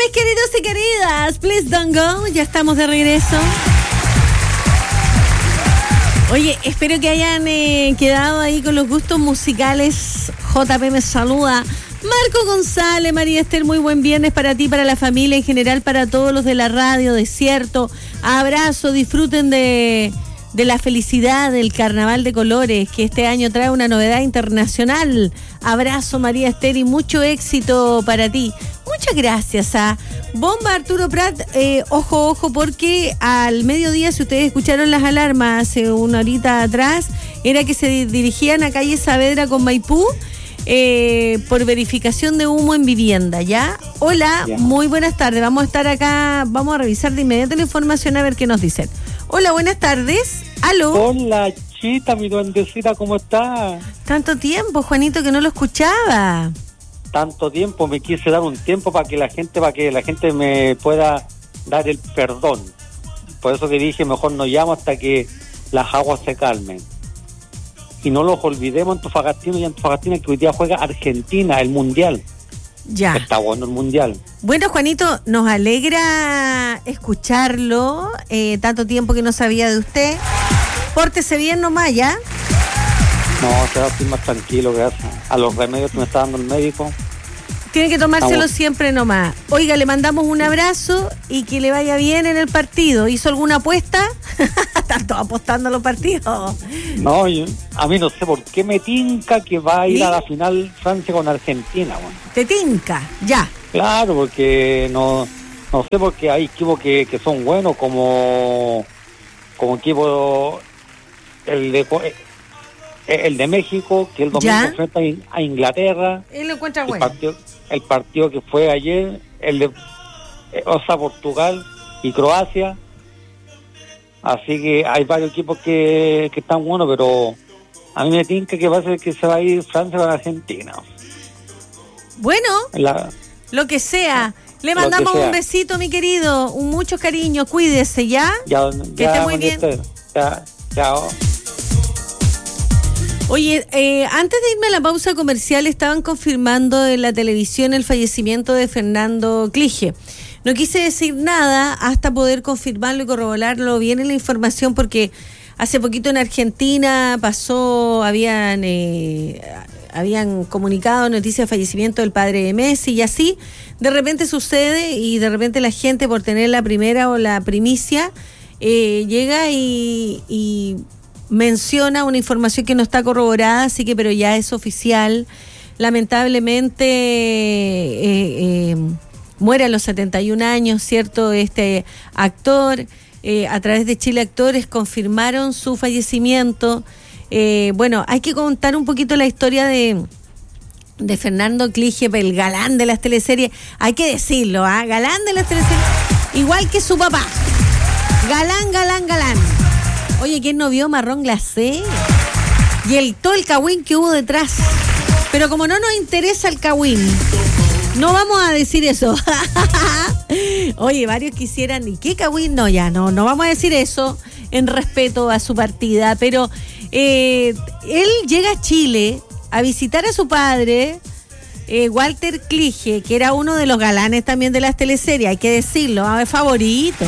mis queridos y queridas, please don't go, ya estamos de regreso. Oye, espero que hayan quedado ahí con los gustos musicales. JP me saluda. Marco González, María Esther, muy buen viernes para ti, para la familia, en general para todos los de la radio, Desierto. Abrazo, disfruten de la felicidad del Carnaval de Colores, que este año trae una novedad internacional. Abrazo, María Esther, y mucho éxito para ti. Muchas gracias a Bomba Arturo Prat. Ojo, porque al mediodía, si ustedes escucharon las alarmas hace una horita atrás, era que se dirigían a calle Saavedra con Maipú por verificación de humo en vivienda, ¿ya? Hola, ya. Muy buenas tardes. Vamos a estar acá, vamos a revisar de inmediato la información a ver qué nos dicen. Hola, buenas tardes. ¿Aló? Hola, Chita, mi duendecita, ¿cómo está? Tanto tiempo, Juanito, que no lo escuchaba. Tanto tiempo, me quise dar un tiempo para que la gente me pueda dar el perdón. Por eso que dije, mejor no llamo hasta que las aguas se calmen. Y no los olvidemos, Antofagastino, que hoy día juega Argentina, el Mundial. Ya. Está bueno el Mundial. Bueno, Juanito, nos alegra escucharlo. Tanto tiempo que no sabía de usted. Pórtese bien nomás, ¿ya? No, se va a estar más tranquilo, gracias a los remedios que me está dando el médico. Tiene que tomárselo siempre nomás. Oiga, le mandamos un abrazo y que le vaya bien en el partido. ¿Hizo alguna apuesta? Están todos apostando a los partidos. No, a mí no sé por qué me tinca que va a ir a la final Francia con Argentina. Bueno. ¿Te tinca? Ya. Claro, porque no sé, porque hay equipos que son buenos, como equipo el de México, que el domingo enfrenta a Inglaterra. Él lo encuentra bueno. El partido que fue ayer, Portugal y Croacia. Así que hay varios equipos que están buenos, pero a mí me tinca que va a ser que se va a ir Francia con Argentina. Bueno, lo que sea. Le mandamos un besito, mi querido, mucho cariño, cuídese, ¿ya? Que esté muy bien. Chao. Oye, antes de irme a la pausa comercial, estaban confirmando en la televisión el fallecimiento de Fernando Clige. No quise decir nada hasta poder confirmarlo y corroborarlo bien en la información, porque hace poquito en Argentina habían comunicado noticia de fallecimiento del padre de Messi, y así de repente sucede, y de repente la gente, por tener la primera o la primicia, llega y menciona una información que no está corroborada, así que pero ya es oficial. Lamentablemente muere a los 71 años, ¿cierto? Este actor, a través de Chile Actores confirmaron su fallecimiento. Bueno, hay que contar un poquito la historia de Fernando Clige, el galán de las teleseries, hay que decirlo, galán de las teleseries, igual que su papá, galán. Oye, ¿quién no vio Marrón Glacé? Y todo el cagüín que hubo detrás. Pero como no nos interesa el cagüín, no vamos a decir eso. Oye, varios quisieran, ¿y qué cagüín? No, ya, no vamos a decir eso en respeto a su partida. Pero él llega a Chile a visitar a su padre, Walter Clige, que era uno de los galanes también de las teleseries, hay que decirlo, favorito.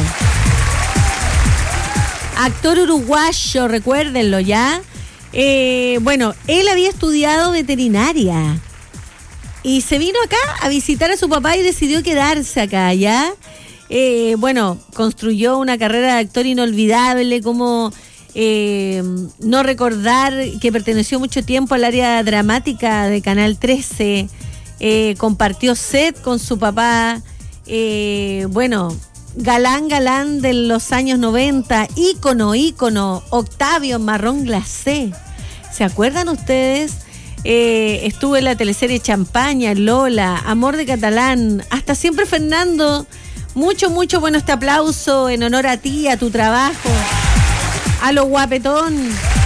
Actor uruguayo, recuérdenlo ya. Bueno, él había estudiado veterinaria y se vino acá a visitar a su papá y decidió quedarse acá, ¿ya? Bueno, construyó una carrera de actor inolvidable, como no recordar que perteneció mucho tiempo al área dramática de Canal 13, compartió set con su papá, bueno, galán de los años 90, ícono, Octavio Marrón Glacé. ¿Se acuerdan ustedes? Estuvo en la teleserie Champaña, Lola, Amor de Catalán, hasta Siempre Fernando. Mucho, bueno, este aplauso en honor a ti, a tu trabajo, a lo guapetón.